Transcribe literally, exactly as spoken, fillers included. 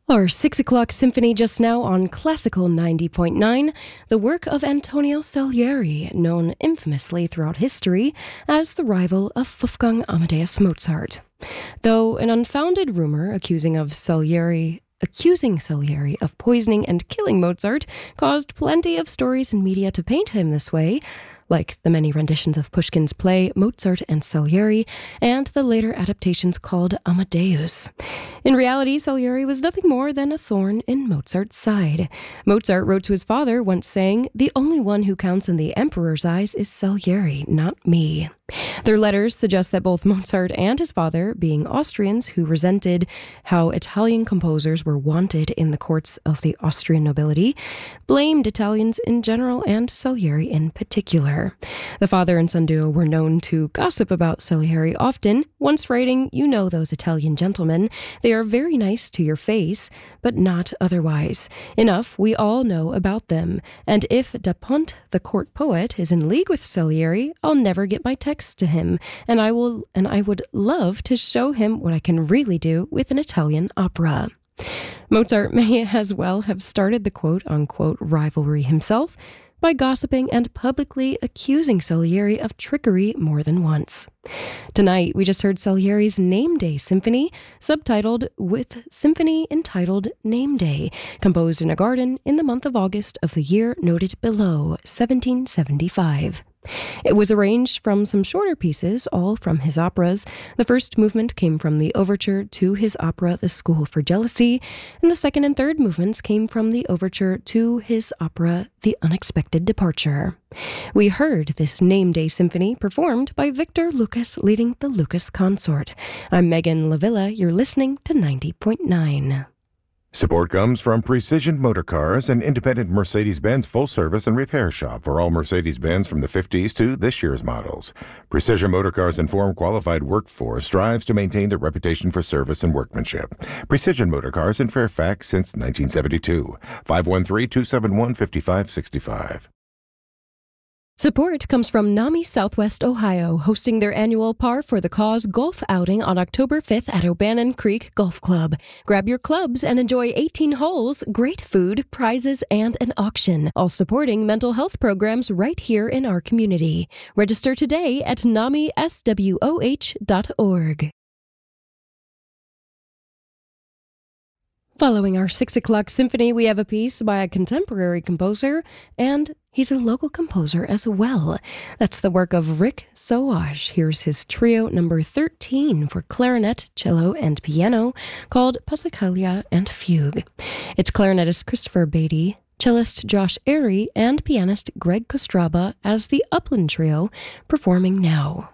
Our six o'clock symphony just now on Classical ninety point nine, the work of Antonio Salieri, known infamously throughout history as the rival of Wolfgang Amadeus Mozart. Though an unfounded rumor accusing of Salieri accusing Salieri of poisoning and killing Mozart caused plenty of stories and media to paint him this way, like the many renditions of Pushkin's play Mozart and Salieri, and the later adaptations called Amadeus. In reality, Salieri was nothing more than a thorn in Mozart's side. Mozart wrote to his father, once saying, "The only one who counts in the emperor's eyes is Salieri, not me." Their letters suggest that both Mozart and his father, being Austrians who resented how Italian composers were wanted in the courts of the Austrian nobility, blamed Italians in general and Salieri in particular. The father and son duo were known to gossip about Salieri often, once writing, "You know those Italian gentlemen, they are very nice to your face, but not otherwise. Enough we all know about them, and if Da Ponte, the court poet, is in league with Salieri, I'll never get my text to him, and I will and I would love to show him what I can really do with an Italian opera." Mozart may as well have started the quote-unquote rivalry himself by gossiping and publicly accusing Salieri of trickery more than once. Tonight, we just heard Salieri's Name Day Symphony, subtitled with Symphony entitled Name Day, composed in a garden in the month of August of the year noted below, seventeen seventy-five. It was arranged from some shorter pieces, all from his operas. The first movement came from the overture to his opera The School for Jealousy, and the second and third movements came from the overture to his opera The Unexpected Departure. We heard this Name Day Symphony performed by Victor Lucas leading the Lucas Consort. I'm Megan Lavilla. You're listening to ninety point nine. Support comes from Precision Motor Cars, an independent Mercedes-Benz full-service and repair shop for all Mercedes-Benz from the fifties to this year's models. Precision Motor Cars' informed, qualified workforce strives to maintain their reputation for service and workmanship. Precision Motor Cars in Fairfax since nineteen seventy-two. five one three, two seven one, five five six five. Support comes from NAMI Southwest Ohio, hosting their annual Par for the Cause golf outing on October fifth at O'Bannon Creek Golf Club. Grab your clubs and enjoy eighteen holes, great food, prizes, and an auction, all supporting mental health programs right here in our community. Register today at nami s w o h dot org. Following our six o'clock symphony, we have a piece by a contemporary composer, and he's a local composer as well. That's the work of Rick Soash. Here's his trio number thirteen for clarinet, cello, and piano, called Passacaglia and Fugue. It's clarinetist Christopher Beatty, cellist Josh Airy, and pianist Greg Kostraba as the Upland Trio performing now.